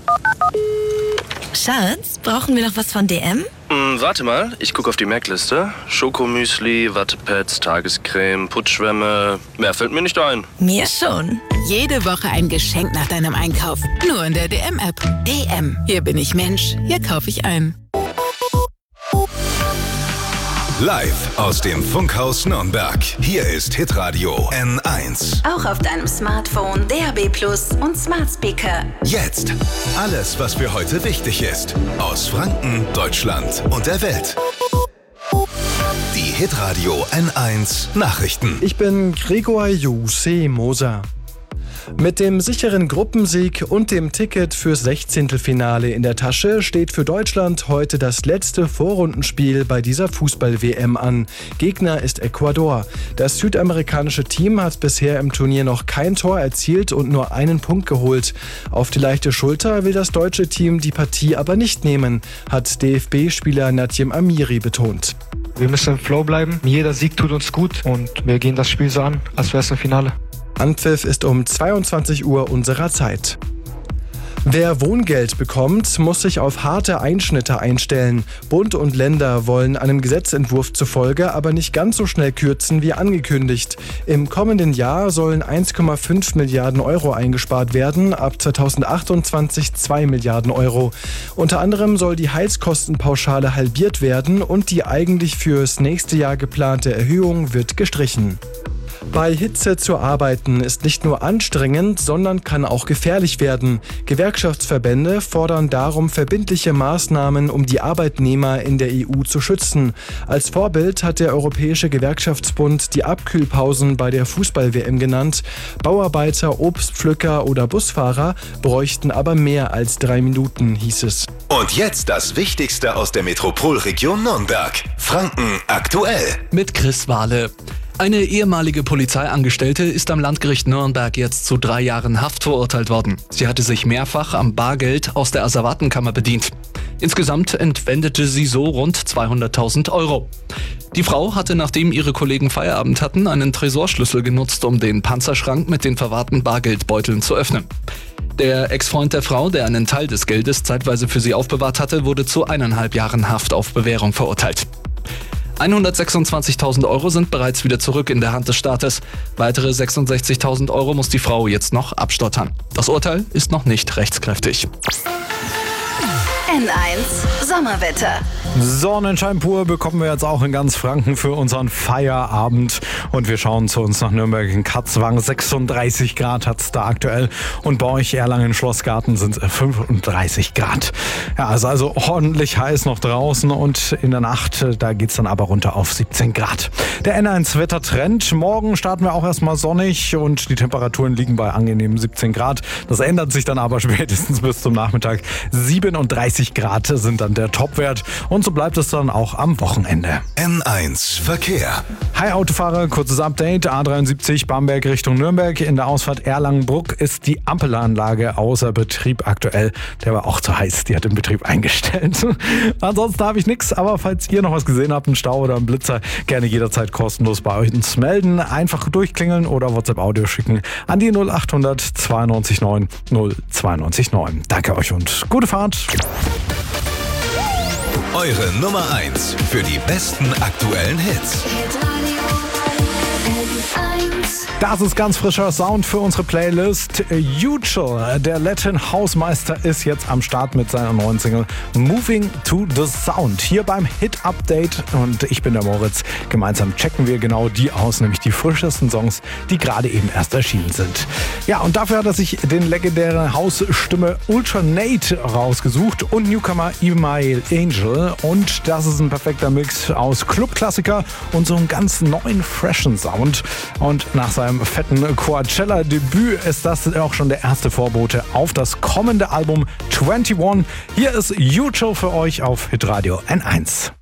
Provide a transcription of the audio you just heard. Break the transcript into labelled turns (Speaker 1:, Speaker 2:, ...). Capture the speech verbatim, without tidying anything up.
Speaker 1: Schatz, brauchen wir noch was von D M?
Speaker 2: Hm, warte mal, ich gucke auf die Merkliste. Schokomüsli, Wattepads, Tagescreme, Putzschwämme. Mehr fällt mir nicht ein.
Speaker 1: Mir schon.
Speaker 3: Jede Woche ein Geschenk nach deinem Einkauf. Nur in der D M-App. D M. Hier bin ich Mensch. Hier kaufe ich ein.
Speaker 4: Live aus dem Funkhaus Nürnberg. Hier ist Hitradio N eins.
Speaker 5: Auch auf deinem Smartphone, D A B Plus und Smart Speaker.
Speaker 4: Jetzt alles, was für heute wichtig ist. Aus Franken, Deutschland und der Welt. Die Hitradio N eins Nachrichten.
Speaker 6: Ich bin Gregor Juse Moser. Mit dem sicheren Gruppensieg und dem Ticket fürs Sechzehntelfinale in der Tasche steht für Deutschland heute das letzte Vorrundenspiel bei dieser Fußball-W M an. Gegner ist Ecuador. Das südamerikanische Team hat bisher im Turnier noch kein Tor erzielt und nur einen Punkt geholt. Auf die leichte Schulter will das deutsche Team die Partie aber nicht nehmen, hat D F B-Spieler Nadjem Amiri betont.
Speaker 7: Wir müssen im Flow bleiben. Jeder Sieg tut uns gut und wir gehen das Spiel so an, als wäre es ein Finale.
Speaker 6: Anpfiff ist um zweiundzwanzig Uhr unserer Zeit. Wer Wohngeld bekommt, muss sich auf harte Einschnitte einstellen. Bund und Länder wollen einem Gesetzentwurf zufolge aber nicht ganz so schnell kürzen wie angekündigt. Im kommenden Jahr sollen eins Komma fünf Milliarden Euro eingespart werden, ab zweitausendachtundzwanzig zwei Milliarden Euro. Unter anderem soll die Heizkostenpauschale halbiert werden und die eigentlich fürs nächste Jahr geplante Erhöhung wird gestrichen. Bei Hitze zu arbeiten ist nicht nur anstrengend, sondern kann auch gefährlich werden. Gewerkschaftsverbände fordern darum verbindliche Maßnahmen, um die Arbeitnehmer in der E U zu schützen. Als Vorbild hat der Europäische Gewerkschaftsbund die Abkühlpausen bei der Fußball-W M genannt. Bauarbeiter, Obstpflücker oder Busfahrer bräuchten aber mehr als drei Minuten, hieß es.
Speaker 4: Und jetzt das Wichtigste aus der Metropolregion Nürnberg. Franken aktuell.
Speaker 8: Mit Chris Wahle. Eine ehemalige Polizeiangestellte ist am Landgericht Nürnberg jetzt zu drei Jahren Haft verurteilt worden. Sie hatte sich mehrfach am Bargeld aus der Asservatenkammer bedient. Insgesamt entwendete sie so rund zweihunderttausend Euro. Die Frau hatte, nachdem ihre Kollegen Feierabend hatten, einen Tresorschlüssel genutzt, um den Panzerschrank mit den verwahrten Bargeldbeuteln zu öffnen. Der Ex-Freund der Frau, der einen Teil des Geldes zeitweise für sie aufbewahrt hatte, wurde zu eineinhalb Jahren Haft auf Bewährung verurteilt. hundertsechsundzwanzigtausend Euro sind bereits wieder zurück in der Hand des Staates. Weitere sechsundsechzigtausend Euro muss die Frau jetzt noch abstottern. Das Urteil ist noch nicht rechtskräftig.
Speaker 5: N eins Sommerwetter.
Speaker 9: Sonnenschein pur bekommen wir jetzt auch in ganz Franken für unseren Feierabend. Und wir schauen zu uns nach Nürnberg in Katzwang. sechsunddreißig Grad hat es da aktuell. Und bei euch Erlangen Schlossgarten sind es fünfunddreißig Grad. Ja, also, also ordentlich heiß noch draußen. Und in der Nacht, da geht es dann aber runter auf siebzehn Grad. Der N eins Wettertrend. Morgen starten wir auch erstmal sonnig und die Temperaturen liegen bei angenehmen siebzehn Grad. Das ändert sich dann aber spätestens bis zum Nachmittag. siebenunddreißig Grad sind dann der Topwert. Und so bleibt es dann auch am Wochenende.
Speaker 4: N eins Verkehr.
Speaker 9: Hi Autofahrer, kurzes Update. A dreiundsiebzig Bamberg Richtung Nürnberg. In der Ausfahrt Erlangenbruck ist die Ampelanlage außer Betrieb aktuell. Der war auch zu heiß, die hat den Betrieb eingestellt. Ansonsten habe ich nichts, aber falls ihr noch was gesehen habt, einen Stau oder einen Blitzer, gerne jederzeit kostenlos bei uns melden. Einfach durchklingeln oder WhatsApp-Audio schicken an die null achthundert zweiundneunzig neun null zweiundneunzig neun. Danke euch und gute Fahrt.
Speaker 4: Eure Nummer eins für die besten aktuellen Hits.
Speaker 9: Das ist ganz frischer Sound für unsere Playlist. Uchel, der Latin Hausmeister, ist jetzt am Start mit seiner neuen Single Moving to the Sound. Hier beim Hit Update und ich bin der Moritz. Gemeinsam checken wir genau die aus, nämlich die frischesten Songs, die gerade eben erst erschienen sind. Ja, und dafür hat er sich den legendären Hausstimme Ultranate rausgesucht und Newcomer Email Angel. Und das ist ein perfekter Mix aus Clubklassiker und so einem ganz neuen, freshen Sound. Und nach seinem fetten Coachella-Debüt ist das auch schon der erste Vorbote auf das kommende Album einundzwanzig. Hier ist Uchel für euch auf Hitradio N eins.